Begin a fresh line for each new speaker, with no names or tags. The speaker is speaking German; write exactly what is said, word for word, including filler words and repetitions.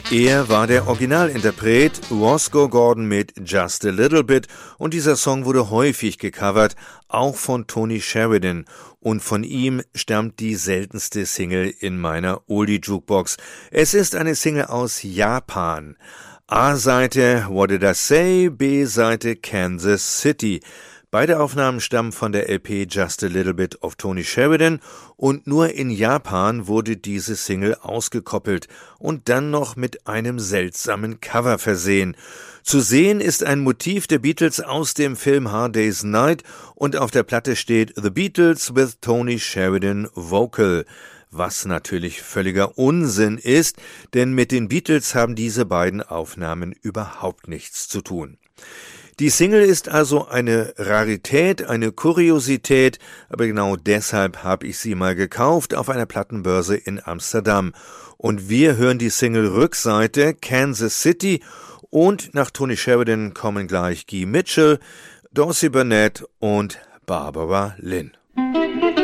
Er war der Originalinterpret, Roscoe Gordon mit Just a Little Bit, und dieser Song wurde häufig gecovert, auch von Tony Sheridan, und von ihm stammt die seltenste Single in meiner Oldie-Jukebox. Es ist eine Single aus Japan. A-Seite What Did I Say, B-Seite Kansas City. Beide Aufnahmen stammen von der L P Just a Little Bit of Tony Sheridan, und nur in Japan wurde diese Single ausgekoppelt und dann noch mit einem seltsamen Cover versehen. Zu sehen ist ein Motiv der Beatles aus dem Film Hard Day's Night, und auf der Platte steht The Beatles with Tony Sheridan Vocal. Was natürlich völliger Unsinn ist, denn mit den Beatles haben diese beiden Aufnahmen überhaupt nichts zu tun. Die Single ist also eine Rarität, eine Kuriosität, aber genau deshalb habe ich sie mal gekauft auf einer Plattenbörse in Amsterdam. Und wir hören die Single-Rückseite Kansas City, und nach Tony Sheridan kommen gleich Guy Mitchell, Dorsey Burnett und Barbara Lynn.